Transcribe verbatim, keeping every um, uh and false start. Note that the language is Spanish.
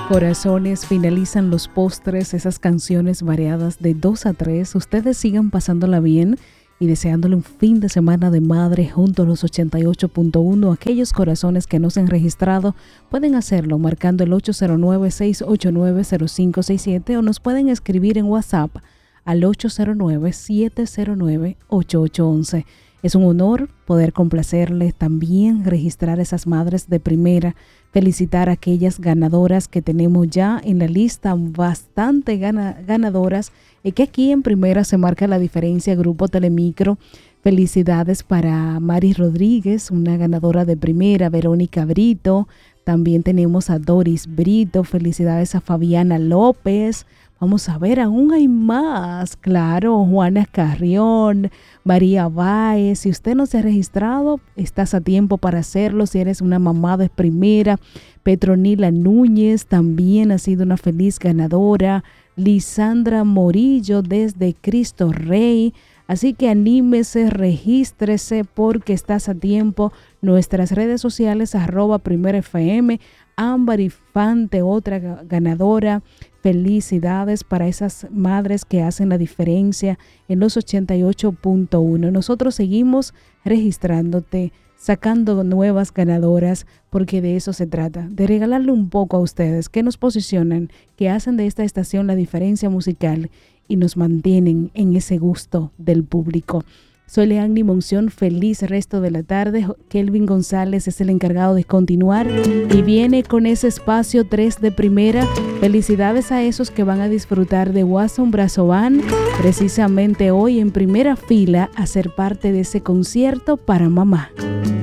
Corazones, finalizan los postres, esas canciones variadas de dos a tres. Ustedes sigan pasándola bien y deseándole un fin de semana de madre junto a los ochenta y ocho punto uno. Aquellos corazones que no se han registrado pueden hacerlo marcando el ocho cero nueve, seis ocho nueve, cero cinco seis siete o nos pueden escribir en WhatsApp al ocho cero nueve, siete cero nueve, ocho ocho uno uno. Es un honor poder complacerles, también registrar esas madres de primera, felicitar a aquellas ganadoras que tenemos ya en la lista, bastante gana, ganadoras, y que aquí en primera se marca la diferencia, Grupo Telemicro. Felicidades para Mari Rodríguez, una ganadora de primera, Verónica Brito, también tenemos a Doris Brito, felicidades a Fabiana López. Vamos a ver, aún hay más, claro, Juana Carrión, María Báez. Si usted no se ha registrado, estás a tiempo para hacerlo. Si eres una mamá de primera, Petronila Núñez también ha sido una feliz ganadora. Lisandra Morillo desde Cristo Rey. Así que anímese, regístrese porque estás a tiempo. Nuestras redes sociales, arroba Primera F M, Ámbar Infante, otra ganadora. Felicidades para esas madres que hacen la diferencia en los ochenta y ocho punto uno. Nosotros seguimos registrándote, sacando nuevas ganadoras, porque de eso se trata, de regalarle un poco a ustedes que nos posicionan, que hacen de esta estación la diferencia musical y nos mantienen en ese gusto del público. Soy Leanny Monción, feliz resto de la tarde. Kelvin González es el encargado de continuar y viene con ese espacio tres de primera. Felicidades a esos que van a disfrutar de Wasson Brazoban, precisamente hoy en primera fila a ser parte de ese concierto para mamá.